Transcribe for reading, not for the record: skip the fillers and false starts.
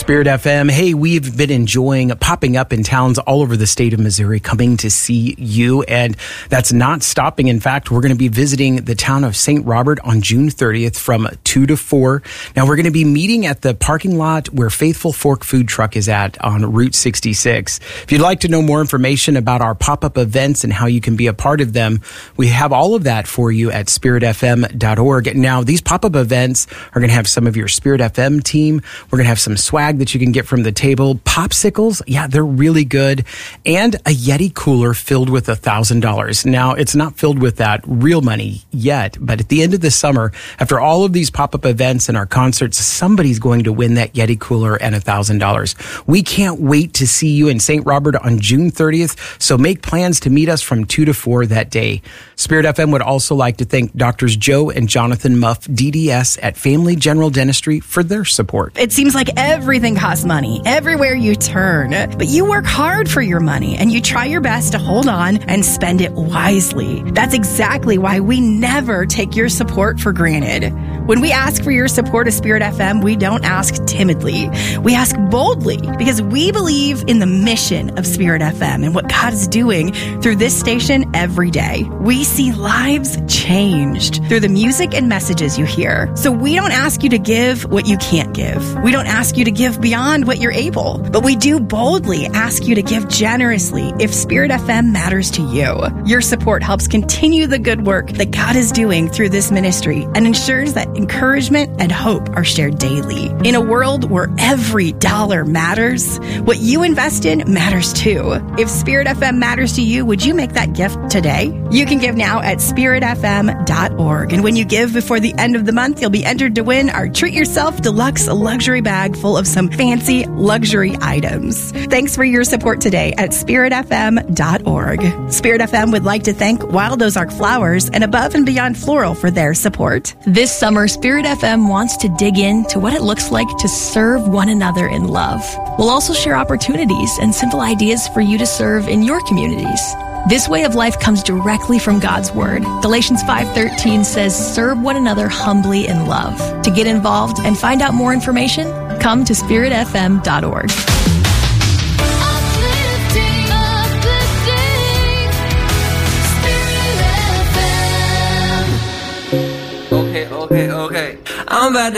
Spirit FM. Hey, we've been enjoying popping up in towns all over the state of Missouri, coming to see you, and that's not stopping. In fact, we're going to be visiting the town of St. Robert on June 30th from 2 to 4. Now, we're going to be meeting at the parking lot where Faithful Fork Food Truck is at on Route 66. If you'd like to know more information about our pop-up events and how you can be a part of them, we have all of that for you at spiritfm.org. Now, these pop-up events are going to have some of your Spirit FM team. We're going to have some swag that you can get from the table. Popsicles, yeah, they're really good. And a Yeti cooler filled with $1,000. Now, it's not filled with that real money yet, but at the end of the summer, after all of these pop-up events and our concerts, somebody's going to win that Yeti cooler and $1,000. We can't wait to see you in St. Robert on June 30th, so make plans to meet us from 2 to 4 that day. Spirit FM would also like to thank Doctors Joe and Jonathan Muff, DDS, at Family General Dentistry for their support. It seems like everything costs money everywhere you turn, but you work hard for your money and you try your best to hold on and spend it wisely. That's exactly why we never take your support for granted. When we ask for your support of Spirit FM, we don't ask timidly. We ask boldly because we believe in the mission of Spirit FM and what God is doing through this station every day. We see lives changed through the music and messages you hear. So we don't ask you to give what you can't give. We don't ask you to give beyond what you're able, but we do boldly ask you to give generously if Spirit FM matters to you. Your support helps continue the good work that God is doing through this ministry and ensures that encouragement and hope are shared daily. In a world where every dollar matters, what you invest in matters too. If Spirit FM matters to you, would you make that gift today? You can give now at spiritfm.org. And when you give before the end of the month, you'll be entered to win our Treat Yourself Deluxe luxury bag full of some fancy luxury items. Thanks for your support today at spiritfm.org. Spirit FM would like to thank Wild Ozark Flowers and Above and Beyond Floral for their support. This summer, Spirit FM wants to dig into what it looks like to serve one another in love. We'll also share opportunities and simple ideas for you to serve in your communities. This way of life comes directly from God's Word. Galatians 5:13 says, serve one another humbly in love. To get involved and find out more information, come to spiritfm.org. Okay. I'm about to